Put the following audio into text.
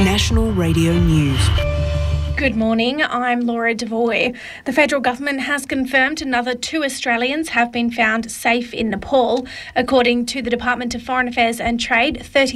National Radio News. Good morning, I'm Laura Devoy. The federal government has confirmed another 2 Australians have been found safe in Nepal. According to the Department of Foreign Affairs and Trade, 30